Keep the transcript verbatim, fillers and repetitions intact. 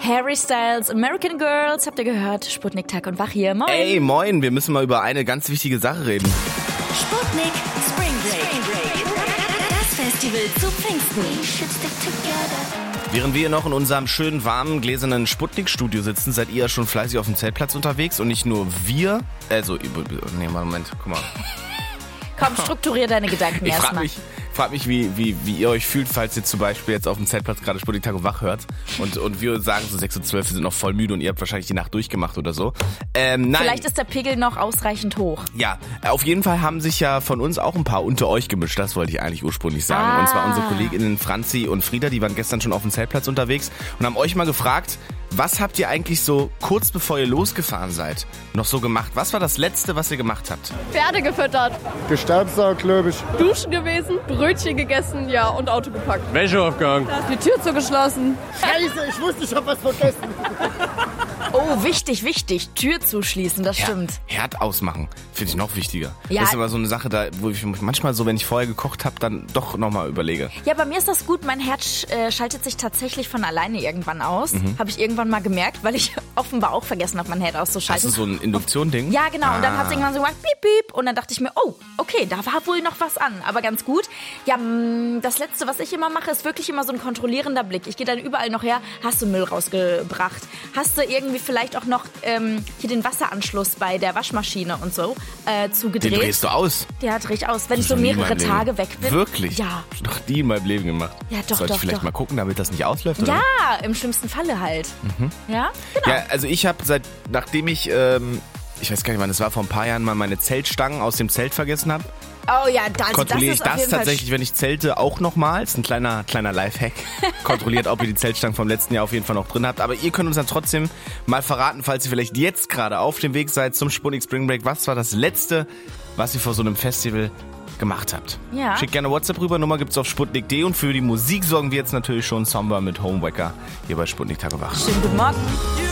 Harry Styles, American Girls, habt ihr gehört? Sputnik Tag und Wach hier. Moin. Ey, moin, wir müssen mal über eine ganz wichtige Sache reden. Sputnik Spring Break. Das Festival zu Pfingsten. Während wir noch in unserem schönen, warmen, gläsernen Sputnik-Studio sitzen, seid ihr ja schon fleißig auf dem Zeltplatz unterwegs. Und nicht nur wir, also, nee, Moment, guck mal. Komm, strukturier deine Gedanken Ich frage erstmal. mich, frag mich wie, wie, wie ihr euch fühlt, falls ihr zum Beispiel jetzt auf dem Zeltplatz gerade Sputnik Tag und Wach hört und, und wir sagen so sechs Uhr zwölf, wir sind noch voll müde und ihr habt wahrscheinlich die Nacht durchgemacht oder so. Ähm, nein. Vielleicht ist der Pegel noch ausreichend hoch. Ja, auf jeden Fall haben sich ja von uns auch ein paar unter euch gemischt, das wollte ich eigentlich ursprünglich sagen. Ah. Und zwar unsere Kolleginnen Franzi und Frieda, die waren gestern schon auf dem Zeltplatz unterwegs und haben euch mal gefragt, was habt ihr eigentlich so kurz bevor ihr losgefahren seid noch so gemacht? Was war das Letzte, was ihr gemacht habt? Pferde gefüttert, Gestaubsaugt, glaube ich. duschen gewesen, Brötchen gegessen, ja, und Auto gepackt. Wäsche aufgehangen. Die Tür zugeschlossen. Scheiße, ich wusste, ich habe was vergessen. Oh, wichtig, wichtig. Tür zuschließen, das stimmt. Ja, Herd ausmachen, finde ich noch wichtiger. Ja. Das ist aber so eine Sache, da, wo ich manchmal so, wenn ich vorher gekocht habe, dann doch nochmal überlege. Ja, bei mir ist das gut. Mein Herd äh, schaltet sich tatsächlich von alleine irgendwann aus. Mhm. Habe ich irgendwann mal gemerkt, weil ich offenbar auch vergessen habe, mein Herd auszuschalten. Hast du so ein Induktion-Ding? Ja, genau. Und dann Ah. hat es irgendwann so gemacht, piep, piep. Und dann dachte ich mir, oh, okay, da war wohl noch was an. Aber ganz gut. Ja, mh, das Letzte, was ich immer mache, ist wirklich immer so ein kontrollierender Blick. Ich gehe dann überall noch her, hast du Müll rausgebracht? Hast du irgendwie vielleicht auch noch ähm, hier den Wasseranschluss bei der Waschmaschine und so äh, Den zugedreht? drehst du aus. Ja, dreh ich aus, wenn ich Das so hab ich noch nie in mehrere meinem Leben. Tage weg bin. Wirklich? Ja. Hab ich noch nie in meinem Leben gemacht. Ja, doch, Sollte doch, ich vielleicht doch. mal gucken, damit das nicht ausläuft? Oder? Ja, im schlimmsten Falle halt. Ja, genau. Ja, also ich habe seit, nachdem ich, ähm, ich weiß gar nicht wann, das war vor ein paar Jahren, mal meine Zeltstangen aus dem Zelt vergessen habe, Oh ja, da, also das kontrolliere ich ist auf das jeden Fall tatsächlich, wenn ich zelte, auch nochmal. Ist ein kleiner, kleiner Lifehack. Kontrolliert, ob ihr die Zeltstangen vom letzten Jahr auf jeden Fall noch drin habt. Aber ihr könnt uns dann trotzdem mal verraten, falls ihr vielleicht jetzt gerade auf dem Weg seid zum Sputnik Spring Break. Was war das Letzte, was ihr vor so einem Festival gemacht habt? Ja. Schickt gerne WhatsApp rüber, Nummer gibt's auf sputnik punkt de und für die Musik sorgen wir jetzt natürlich schon Somber mit Homewacker hier bei Sputnik Tag und Wach. Schönen guten Morgen.